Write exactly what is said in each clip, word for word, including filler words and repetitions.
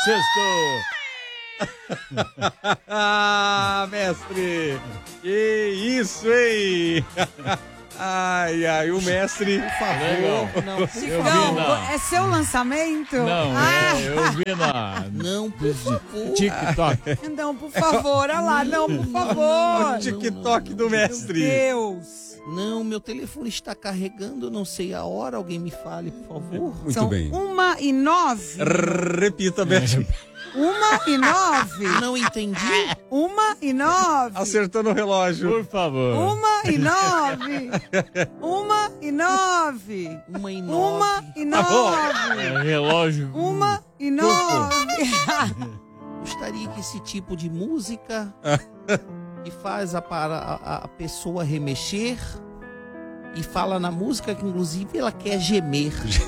sextou! Ah, mestre! Que isso, hein? Ai, ai, o mestre, por favor. Não, Chicão, é seu lançamento? Não, ah. é, eu vi na... Não, por favor. TikTok. Não, por favor, olha lá, não, por favor. O TikTok do mestre. Meu Deus. Não, meu telefone está carregando, eu não sei a hora, alguém me fale, por favor. Muito São bem. uma e nove. Repita, Beth. Uma e nove. Não entendi. Uma e nove. Acertando o relógio. Por favor. Uma e nove. Uma e nove. Uma e Uma nove. e nove. É, relógio. Uma e nove. Gostaria que esse tipo de música que faz a, para, a, a pessoa remexer e fala na música que inclusive ela quer gemer.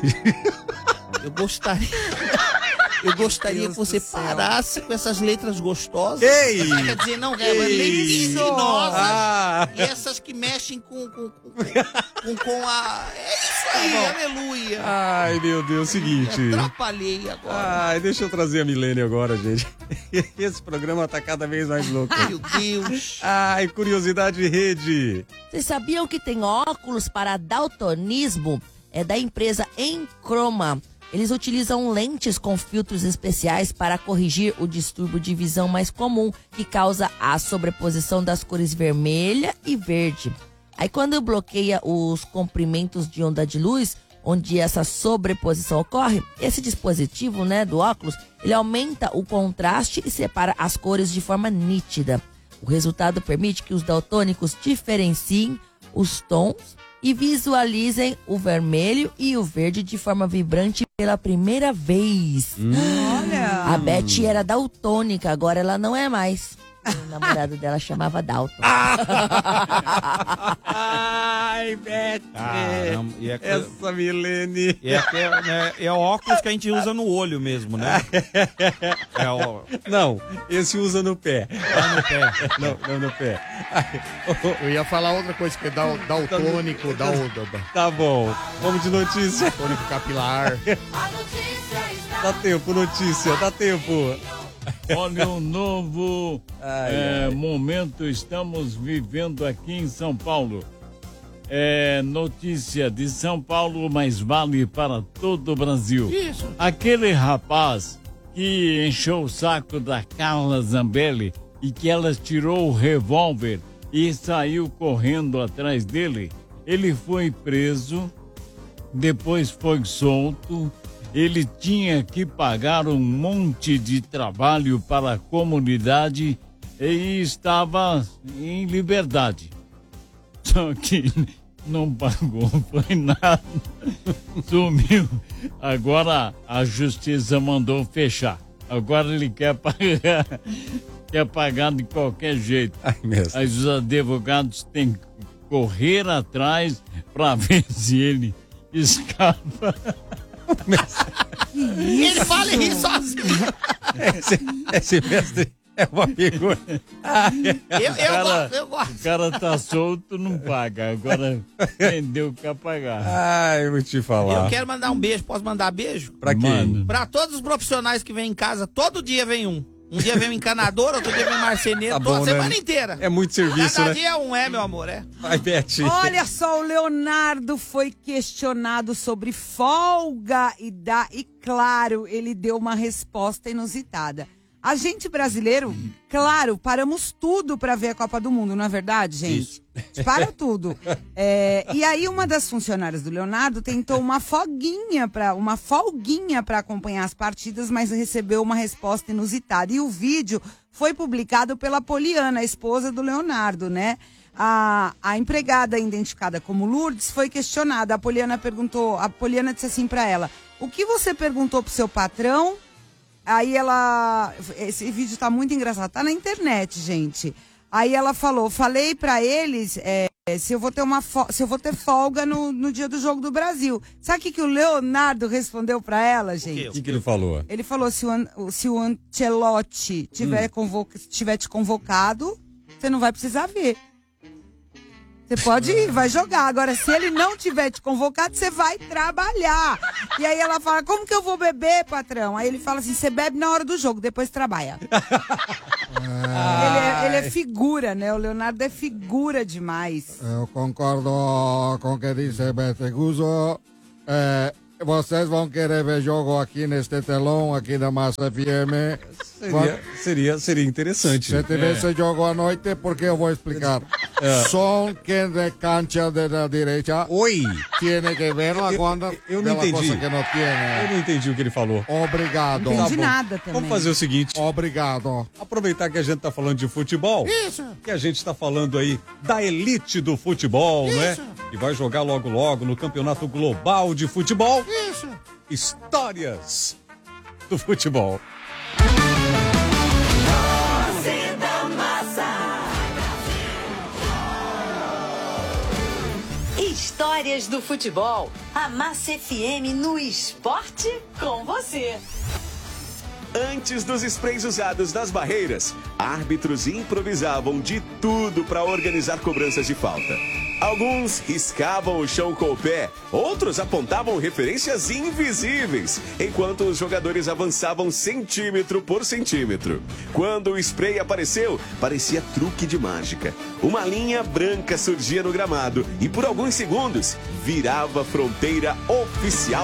Eu gostaria... Eu gostaria que você parasse com essas letras gostosas. Ei! Quer dizer, não, é Ei! levinosas. Ah. E essas que mexem com, com, com, com, com a... É isso aí, aleluia. Ai, meu Deus, seguinte. Me atrapalhei agora. Ai, deixa eu trazer a Milene agora, gente. Esse programa tá cada vez mais louco. Meu Deus. Ai, curiosidade de rede. Vocês sabiam que tem óculos para daltonismo? É da empresa Enchroma. Eles utilizam lentes com filtros especiais para corrigir o distúrbio de visão mais comum, que causa a sobreposição das cores vermelha e verde. Aí quando bloqueia os comprimentos de onda de luz, onde essa sobreposição ocorre, esse dispositivo, né, do óculos, ele aumenta o contraste e separa as cores de forma nítida. O resultado permite que os daltônicos diferenciem os tons e visualizem o vermelho e o verde de forma vibrante pela primeira vez. Hum. Olha. A Beth era daltônica, agora ela não é mais. O namorado dela chamava Dalton. Ai, Beth. Caramba, e é, Essa Milene. é, é, né, é óculos que a gente usa no olho mesmo, né? É o... Não, esse usa no pé. Tá no pé. Não, não no pé. Ai, Eu ia falar outra coisa, que é dal, daltônico, dal, dal, tá bom, vamos de notícia. daltônico capilar. Dá tempo, notícia, dá tempo. Olha o novo Ai, é, ai. momento estamos vivendo aqui em São Paulo. É notícia de São Paulo, mas vale para todo o Brasil. Isso. Aquele rapaz que encheu o saco da Carla Zambelli e que ela tirou o revólver e saiu correndo atrás dele, ele foi preso, depois foi solto. Ele tinha que pagar um monte de trabalho para a comunidade e estava em liberdade. Só que não pagou, foi nada. Sumiu. Agora a justiça mandou fechar. Agora ele quer pagar, quer pagar de qualquer jeito. Ai, mesmo. Aí os advogados têm que correr atrás para ver se ele escapa. Ele fala isso sozinho. Esse, esse mestre é uma figura. Eu, eu, cara- gosto, eu gosto. O cara tá solto, não paga. Agora vendeu quer pagar. Ai, eu vou te falar. Eu quero mandar um beijo. Posso mandar beijo? Pra quem? Mano. Pra todos os profissionais que vêm em casa, todo dia vem um. Um dia vem um encanador, outro dia vem um marceneiro, Tá toda bom, semana né? inteira. É muito serviço, Cada né? dia um é, meu amor, é. Vai, Beth. Olha só, o Leonardo foi questionado sobre folga e, dá, e claro, ele deu uma resposta inusitada. A gente brasileiro, claro, paramos tudo para ver a Copa do Mundo, não é verdade, gente? Para tudo. É, e aí uma das funcionárias do Leonardo tentou uma folguinha para uma folguinha para acompanhar as partidas, mas recebeu uma resposta inusitada. E o vídeo foi publicado pela Poliana, a esposa do Leonardo, né? A, a empregada identificada como Lourdes foi questionada. A Poliana perguntou, a Poliana disse assim para ela: "O que você perguntou pro seu patrão?" Aí ela, esse vídeo tá muito engraçado, tá na internet, gente. Aí ela falou, falei pra eles é, se eu vou ter uma fo- se eu vou ter folga no, no dia do Jogo do Brasil. Sabe o que, que o Leonardo respondeu pra ela, gente? O que, que ele falou? Ele falou, se o, An- se o Ancelotti tiver, Hum. convoca- tiver te convocado, você não vai precisar ver. Você pode ir, vai jogar. Agora, se ele não tiver te convocado, você vai trabalhar. E aí ela fala, como que eu vou beber, patrão? Aí ele fala assim, você bebe na hora do jogo, depois trabalha. ele, é, ele é figura, né? O Leonardo é figura demais. Eu concordo com o que disse Beteguso. É, vocês vão querer ver jogo aqui neste telão, aqui da Massa F M. Seria, seria, seria interessante. Se tivesse É. jogo à noite, porque eu vou explicar. É. Só quem de cancha de la derecha Oi. tiene que verla Eu- quando eu não pela entendi. coisa que não tiene. Eu não entendi o que ele falou. Obrigado. Não entendi Tá bom. nada também. Vamos fazer o seguinte. Obrigado. Aproveitar que a gente tá falando de futebol. Isso. Que a gente tá falando aí da elite do futebol, Isso. né? E vai jogar logo logo no Campeonato Global de Futebol. Isso. Histórias do futebol. Histórias do futebol. A Massa F M no esporte com você. Antes dos sprays usados nas barreiras, árbitros improvisavam de tudo para organizar cobranças de falta. Alguns riscavam o chão com o pé, outros apontavam referências invisíveis, enquanto os jogadores avançavam centímetro por centímetro. Quando o spray apareceu, parecia truque de mágica. Uma linha branca surgia no gramado e por alguns segundos virava fronteira oficial